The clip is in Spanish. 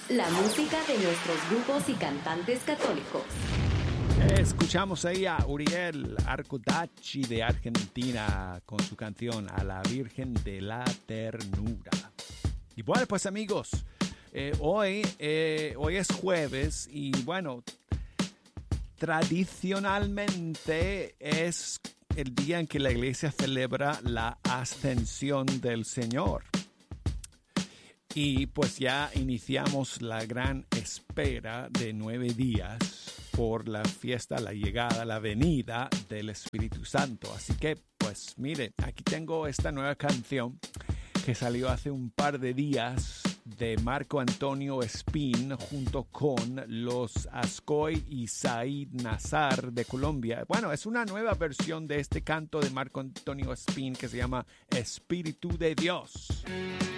La música de nuestros grupos y cantantes católicos. Escuchamos ahí a Uriel Arcudacci de Argentina con su canción A la Virgen de la Ternura. Y bueno, pues amigos, hoy es jueves y bueno, tradicionalmente es el día en que la iglesia celebra la ascensión del Señor. Y pues ya iniciamos la gran espera de 9 días por la fiesta, la llegada, la venida del Espíritu Santo. Así que, pues mire, aquí tengo esta nueva canción que salió hace un par de días de Marco Antonio Espín junto con los Ascoy y Said Nazar de Colombia. Bueno, es una nueva versión de este canto de Marco Antonio Espín que se llama Espíritu de Dios.